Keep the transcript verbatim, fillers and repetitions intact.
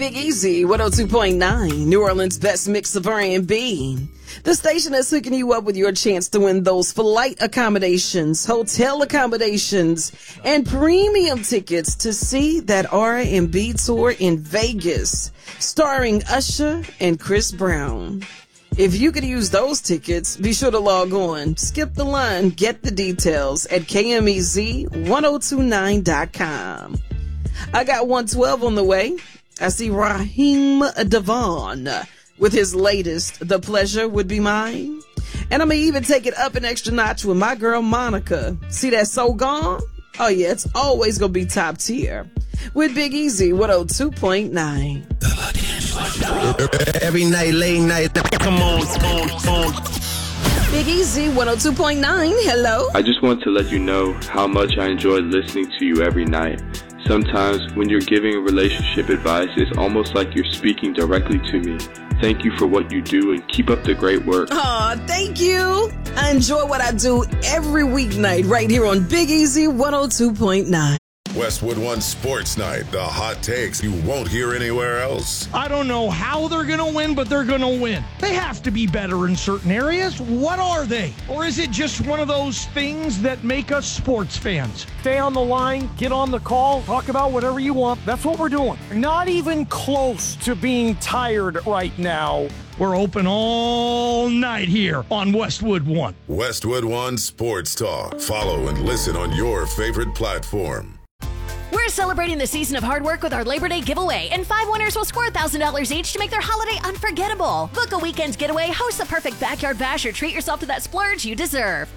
Big Easy, one oh two point nine, New Orleans' best mix of R and B. The station that's hooking you up with your chance to win those flight accommodations, hotel accommodations, and premium tickets to see that R and B tour in Vegas, starring Usher and Chris Brown. If you could use those tickets, be sure to log on, skip the line, get the details at K M E Z ten twenty-nine dot com. I got one twelve on the way. I see Raheem Devon with his latest, The Pleasure Would Be Mine. And I'm going to even take it up an extra notch with my girl Monica. See that So Gone? Oh yeah, it's always going to be top tier. With Big Easy, one oh two point nine. Every night, late night, come on, come on, come on. Big Easy, one oh two point nine, hello. I just want to let you know how much I enjoy listening to you every night. Sometimes when you're giving relationship advice, it's almost like you're speaking directly to me. Thank you for what you do and keep up the great work. Aw, thank you. I enjoy what I do every weeknight right here on Big Easy one oh two point nine. Westwood One Sports Night, the hot takes you won't hear anywhere else. I don't know how they're going to win, but they're going to win. They have to be better in certain areas. What are they? Or is it just one of those things that make us sports fans? Stay on the line, get on the call, talk about whatever you want. That's what we're doing. Not even close to being tired right now. We're open all night here on Westwood One. Westwood One Sports Talk. Follow and listen on your favorite platform. We're celebrating the season of hard work with our Labor Day giveaway, and five winners will score one thousand dollars each to make their holiday unforgettable. Book a weekend getaway, host the perfect backyard bash, or treat yourself to that splurge you deserve.